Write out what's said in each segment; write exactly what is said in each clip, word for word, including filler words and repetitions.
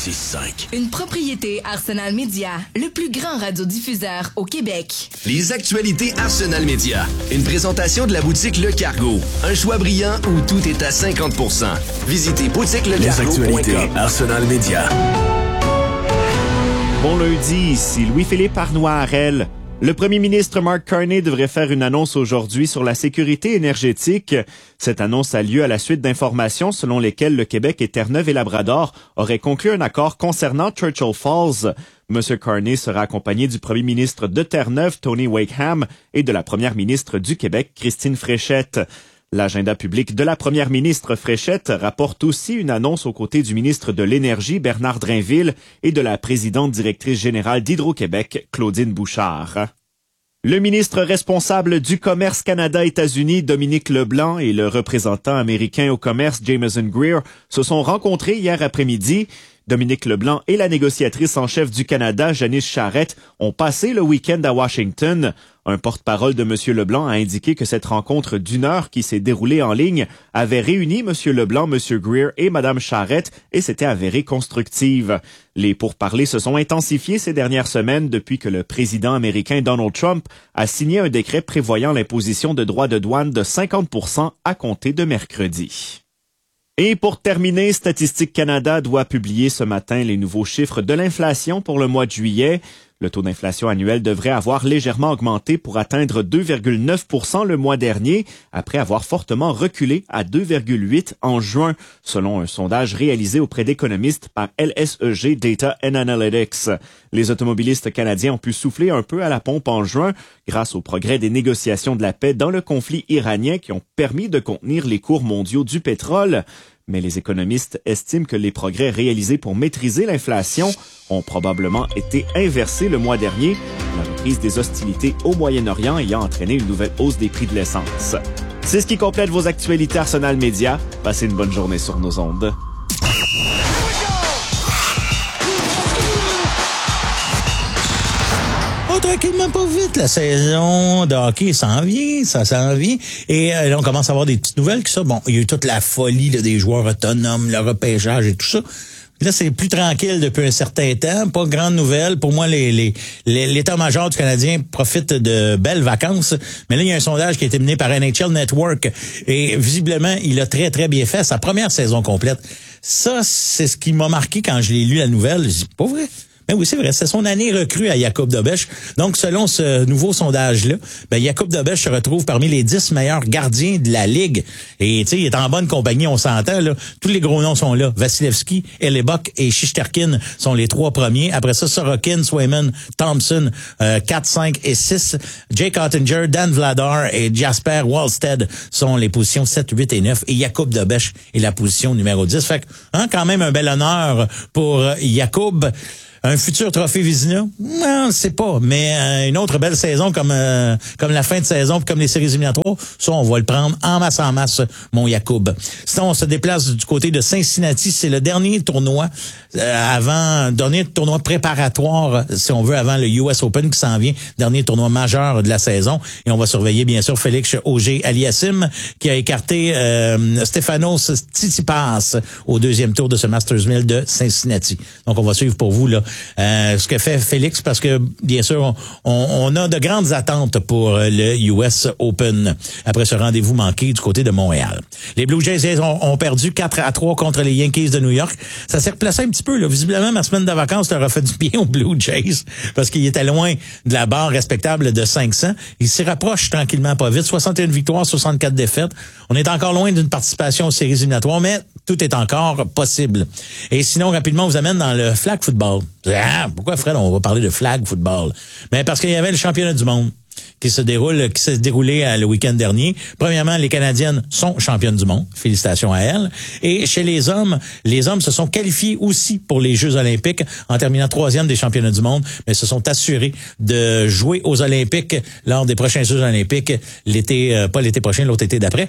six cinq. Une propriété Arsenal Media, le plus grand radiodiffuseur au Québec. Les actualités Arsenal Media. Une présentation de la boutique Le Cargo. Un choix brillant où tout est à cinquante pour cent. Visitez boutique le cargo point com. Les actualités Arsenal Media. Bon lundi, ici Louis-Philippe Arnois-Harel. Le premier ministre Mark Carney devrait faire une annonce aujourd'hui sur la sécurité énergétique. Cette annonce a lieu à la suite d'informations selon lesquelles le Québec et Terre-Neuve et Labrador auraient conclu un accord concernant Churchill Falls. Monsieur Carney sera accompagné du premier ministre de Terre-Neuve, Tony Wakeham, et de la première ministre du Québec, Christine Fréchette. L'agenda public de la première ministre Fréchette rapporte aussi une annonce aux côtés du ministre de l'Énergie, Bernard Drainville, et de la présidente directrice générale d'Hydro-Québec, Claudine Bouchard. Le ministre responsable du commerce Canada-États-Unis, Dominique Leblanc, et le représentant américain au commerce, Jameson Greer, se sont rencontrés hier après-midi. Dominique Leblanc et la négociatrice en chef du Canada, Janice Charette, ont passé le week-end à Washington. Un porte-parole de M. Leblanc a indiqué que cette rencontre d'une heure qui s'est déroulée en ligne avait réuni M. Leblanc, M. Greer et Mme Charette et s'était avérée constructive. Les pourparlers se sont intensifiés ces dernières semaines depuis que le président américain Donald Trump a signé un décret prévoyant l'imposition de droits de douane de cinquante pour cent à compter de mercredi. Et pour terminer, Statistique Canada doit publier ce matin les nouveaux chiffres de l'inflation pour le mois de juillet. Le taux d'inflation annuel devrait avoir légèrement augmenté pour atteindre deux virgule neuf pour cent le mois dernier, après avoir fortement reculé à deux virgule huit en juin, selon un sondage réalisé auprès d'économistes par L S E G Data and Analytics. Les automobilistes canadiens ont pu souffler un peu à la pompe en juin grâce au progrès des négociations de la paix dans le conflit iranien qui ont permis de contenir les cours mondiaux du pétrole. Mais les économistes estiment que les progrès réalisés pour maîtriser l'inflation ont probablement été inversés le mois dernier, la reprise des hostilités au Moyen-Orient ayant entraîné une nouvelle hausse des prix de l'essence. C'est ce qui complète vos actualités Arsenal Media. Passez une bonne journée sur nos ondes. Oh, tranquillement pas vite, la saison de hockey s'en vient, ça s'en vient. Et euh, là, on commence à avoir des petites nouvelles que ça. Bon, il y a eu toute la folie là, des joueurs autonomes, le repêchage et tout ça. Là, c'est plus tranquille depuis un certain temps. Pas de grandes nouvelles. Pour moi, les, les, les, l'état-major du Canadien profite de belles vacances. Mais là, il y a un sondage qui a été mené par N H L Network. Et visiblement, il a très, très bien fait sa première saison complète. Ça, c'est ce qui m'a marqué quand je l'ai lu la nouvelle. Je dis, pas vrai? Ben oui, c'est vrai, c'est son année recrue à Jakub Dobeš. Donc, selon ce nouveau sondage-là, ben Jakub Dobeš se retrouve parmi les dix meilleurs gardiens de la Ligue. Et, tu sais, il est en bonne compagnie, on s'entend, là. Tous les gros noms sont là. Vasilevski, Hellebuyck et Shesterkin sont les trois premiers. Après ça, Sorokin, Swayman, Thompson, euh, quatre, cinq et six. Jake Ottinger, Dan Vladar et Jasper Wallstead sont les positions sept, huit et neuf. Et Jakub Dobeš est la position numéro dix. Fait que, hein, quand même un bel honneur pour euh, Jakub. Un futur trophée Vizina? Non, c'est pas. Mais euh, une autre belle saison comme euh, comme la fin de saison, comme les séries éliminatoires, ça, on va le prendre en masse en masse, mon Jakub. Sinon, on se déplace du côté de Cincinnati. C'est le dernier tournoi euh, avant, dernier tournoi préparatoire, si on veut, avant le U S Open qui s'en vient. Dernier tournoi majeur de la saison. Et on va surveiller, bien sûr, Félix Auger-Aliassime, qui a écarté euh, Stefanos Tsitsipas au deuxième tour de ce Masters mille de Cincinnati. Donc, on va suivre pour vous, là, Euh, ce que fait Félix, parce que bien sûr on, on a de grandes attentes pour le U S Open après ce rendez-vous manqué du côté de Montréal. Les Blue Jays ont, ont perdu quatre à trois contre les Yankees de New York. Ça s'est replacé un petit peu là. Visiblement, ma semaine de vacances leur a fait du bien aux Blue Jays parce qu'ils étaient loin de la barre respectable de cinq cents. Ils s'y rapprochent tranquillement pas vite. soixante et une victoires, soixante-quatre défaites. On est encore loin d'une participation aux séries éliminatoires, mais tout est encore possible. Et sinon, rapidement, on vous amène dans le flag football. Ah, pourquoi, Fred, on va parler de flag football? Mais parce qu'il y avait le championnat du monde qui se déroule, qui s'est déroulé le week-end dernier. Premièrement, les Canadiennes sont championnes du monde. Félicitations à elles. Et chez les hommes, les hommes se sont qualifiés aussi pour les Jeux olympiques en terminant troisième des championnats du monde, mais se sont assurés de jouer aux Olympiques lors des prochains Jeux olympiques l'été, euh, pas l'été prochain, l'autre été d'après.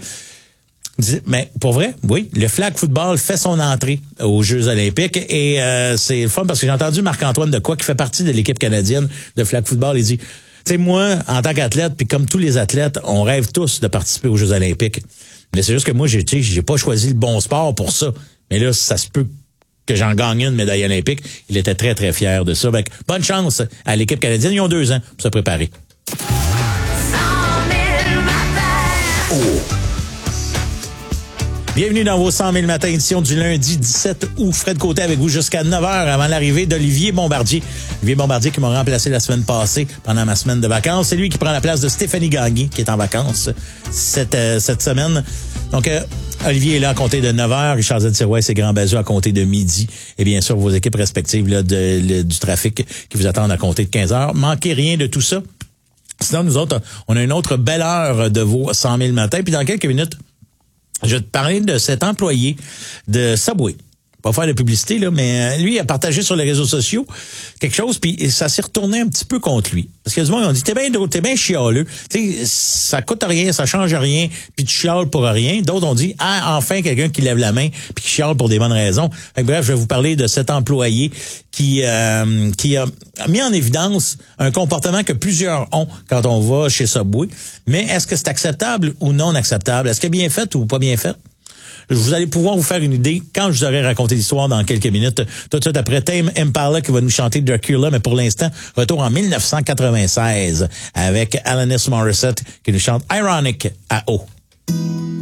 Mais pour vrai, oui, le flag football fait son entrée aux Jeux olympiques et euh, c'est le fun parce que j'ai entendu Marc-Antoine Dequoy qui fait partie de l'équipe canadienne de flag football. Il dit, tu sais, moi, en tant qu'athlète, puis comme tous les athlètes, on rêve tous de participer aux Jeux olympiques. Mais c'est juste que moi, j'ai, tu sais, j'ai pas choisi le bon sport pour ça. Mais là, ça se peut que j'en gagne une médaille olympique. Il était très, très fier de ça. Donc, bonne chance à l'équipe canadienne. Ils ont deux ans pour se préparer. Bienvenue dans vos cent mille matins, édition du lundi dix-sept août. Fred Côté avec vous jusqu'à neuf heures avant l'arrivée d'Olivier Bombardier. Olivier Bombardier qui m'a remplacé la semaine passée pendant ma semaine de vacances. C'est lui qui prend la place de Stéphanie Gagné qui est en vacances cette, euh, cette semaine. Donc, euh, Olivier est là à compter de neuf heures. Richard Z-Sirois et ses grands bazous à compter de midi. Et bien sûr, vos équipes respectives là, de, le, du trafic qui vous attendent à compter de quinze heures. Manquez rien de tout ça. Sinon, nous autres, on a une autre belle heure de vos cent mille matins. Puis dans quelques minutes, je vais te parler de cet employé de Subway. Pas faire de publicité, là, mais lui, il a partagé sur les réseaux sociaux quelque chose, puis ça s'est retourné un petit peu contre lui. Parce que du monde, ils ont dit, t'es bien drôle, t'es bien chialeux, tu sais, ça coûte rien, ça change rien, puis tu chiales pour rien. D'autres ont dit, ah, enfin, quelqu'un qui lève la main, puis qui chiale pour des bonnes raisons. Fait que, bref, je vais vous parler de cet employé qui euh, qui a mis en évidence un comportement que plusieurs ont quand on va chez Subway. Mais est-ce que c'est acceptable ou non acceptable? Est-ce que bien fait ou pas bien fait? Vous allez pouvoir vous faire une idée quand je vous aurai raconté l'histoire dans quelques minutes. Tout de suite après Tame Impala qui va nous chanter Dracula, mais pour l'instant, retour en dix-neuf cent quatre-vingt-seize avec Alanis Morissette qui nous chante Ironic à eau.